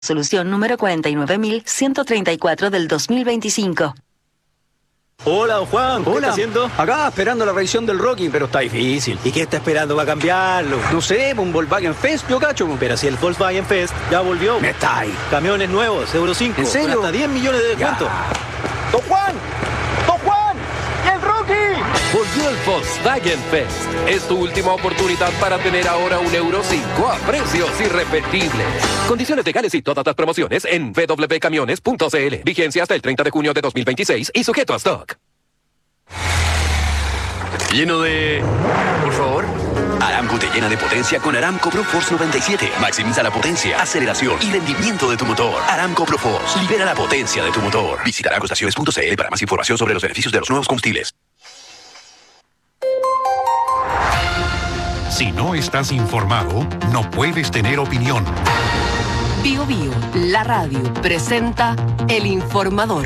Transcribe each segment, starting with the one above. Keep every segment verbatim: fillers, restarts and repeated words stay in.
Resolución número cuarenta y nueve mil ciento treinta y cuatro del dos mil veinticinco. Hola, don Juan. ¿Qué Hola. está haciendo? Acá esperando la revisión del Rocky, pero está difícil. ¿Y qué está esperando para cambiarlo? No sé, un Volkswagen Fest, yo cacho. Pero si el Volkswagen Fest ya volvió. Me está ahí. Camiones nuevos, Euro cinco. ¿En serio? Con hasta diez millones de descuento. ¡Don Juan! ¡Don Juan! ¡Y el Rocky! Volvió el Volkswagen Fest. Es tu última oportunidad para tener ahora un Euro cinco a precios irrepetibles. Condiciones legales y todas las promociones en w w w punto camiones punto c l. Vigencia hasta el treinta de junio de dos mil veintiséis y sujeto a stock. Lleno de... Por favor. Aramco te llena de potencia con Aramco ProForce noventa y siete. Maximiza la potencia, aceleración y rendimiento de tu motor. Aramco ProForce. Libera la potencia de tu motor. Visita aramco estaciones punto c l para más información sobre los beneficios de los nuevos combustibles. Si no estás informado, no puedes tener opinión. Bio Bio, la radio, presenta El Informador.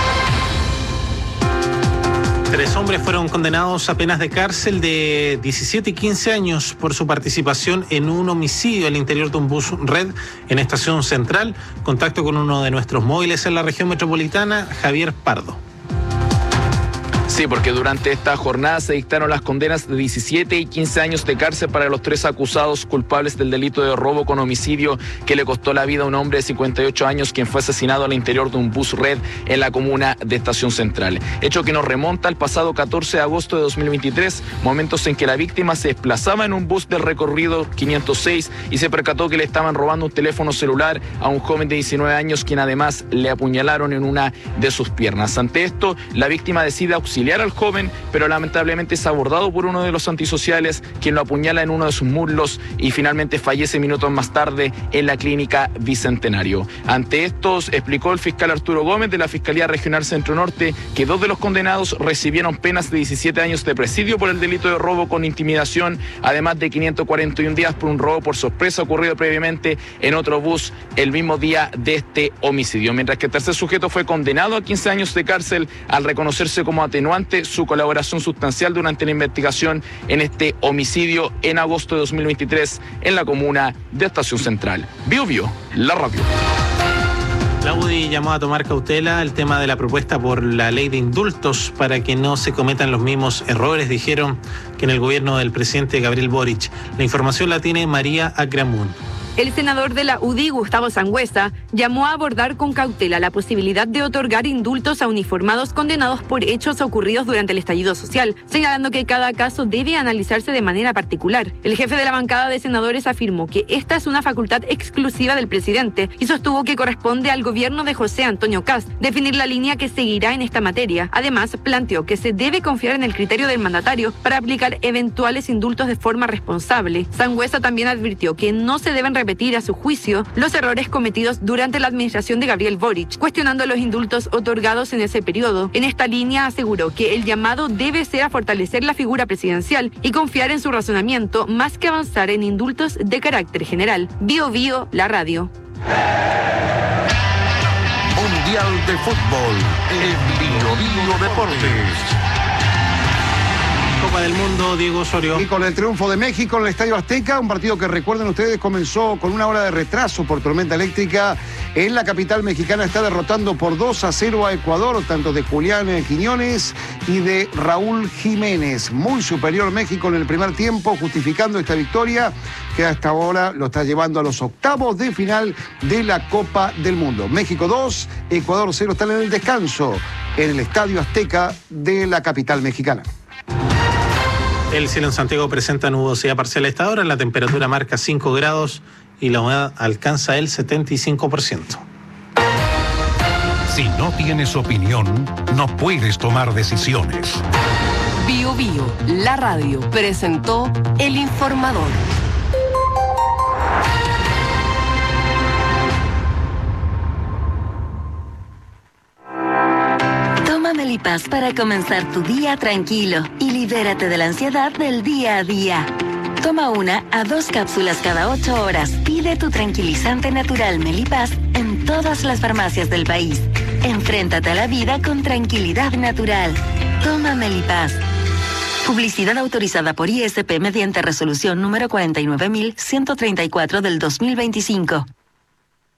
Tres hombres fueron condenados a penas de cárcel de diecisiete y quince años por su participación en un homicidio al interior de un bus red en Estación Central. Contacto con uno de nuestros móviles en la región metropolitana, Javier Pardo. Sí, porque durante esta jornada se dictaron las condenas de diecisiete y quince años de cárcel para los tres acusados culpables del delito de robo con homicidio que le costó la vida a un hombre de cincuenta y ocho años quien fue asesinado al interior de un bus red en la comuna de Estación Central. Hecho que nos remonta al pasado catorce de agosto de dos mil veintitrés, momentos en que la víctima se desplazaba en un bus del recorrido quinientos seis y se percató que le estaban robando un teléfono celular a un joven de diecinueve años quien además le apuñalaron en una de sus piernas. Ante esto, la víctima decide auxiliar al joven, pero lamentablemente es abordado por uno de los antisociales, quien lo apuñala en uno de sus muslos y finalmente fallece minutos más tarde en la clínica Bicentenario. Ante estos, explicó el fiscal Arturo Gómez de la Fiscalía Regional Centro Norte que dos de los condenados recibieron penas de diecisiete años de presidio por el delito de robo con intimidación, además de quinientos cuarenta y un días por un robo por sorpresa ocurrido previamente en otro bus el mismo día de este homicidio, mientras que el tercer sujeto fue condenado a quince años de cárcel al reconocerse como atenuante su colaboración sustancial durante la investigación en este homicidio en agosto de dos mil veintitrés en la comuna de Estación Central. Bio Bio, la radio. La U D I llamó a tomar cautela el tema de la propuesta por la ley de indultos para que no se cometan los mismos errores, dijeron, que en el gobierno del presidente Gabriel Boric. La información la tiene María Agramun. El senador de la U D I, Gustavo Sangüesa, llamó a abordar con cautela la posibilidad de otorgar indultos a uniformados condenados por hechos ocurridos durante el estallido social, señalando que cada caso debe analizarse de manera particular. El jefe de la bancada de senadores afirmó que esta es una facultad exclusiva del presidente y sostuvo que corresponde al gobierno de José Antonio Kast definir la línea que seguirá en esta materia. Además, planteó que se debe confiar en el criterio del mandatario para aplicar eventuales indultos de forma responsable. Sangüesa también advirtió que no se deben repetir a su juicio los errores cometidos durante la administración de Gabriel Boric, cuestionando los indultos otorgados en ese periodo. En esta línea aseguró que el llamado debe ser a fortalecer la figura presidencial y confiar en su razonamiento más que avanzar en indultos de carácter general. Bio Bio, la radio. Mundial de Fútbol en Bio Bio Deportes. Copa del Mundo, Diego Osorio. Y con el triunfo de México en el Estadio Azteca, un partido que recuerden ustedes comenzó con una hora de retraso por tormenta eléctrica. En la capital mexicana está derrotando por dos a cero a Ecuador, tanto de Julián Quiñones y de Raúl Jiménez. Muy superior México en el primer tiempo, justificando esta victoria que hasta ahora lo está llevando a los octavos de final de la Copa del Mundo. México dos, Ecuador cero, están en el descanso en el Estadio Azteca de la capital mexicana. El cielo en Santiago presenta nubosidad parcial a esta hora, la temperatura marca cinco grados y la humedad alcanza el setenta y cinco por ciento. Si no tienes opinión, no puedes tomar decisiones. Bio Bio, la radio, presentó El Informador. Melipaz para comenzar tu día tranquilo y libérate de la ansiedad del día a día. Toma una a dos cápsulas cada ocho horas. Pide tu tranquilizante natural Melipaz en todas las farmacias del país. Enfréntate a la vida con tranquilidad natural. Toma Melipaz. Publicidad autorizada por I S P mediante resolución número cuarenta y nueve mil ciento treinta y cuatro del dos mil veinticinco.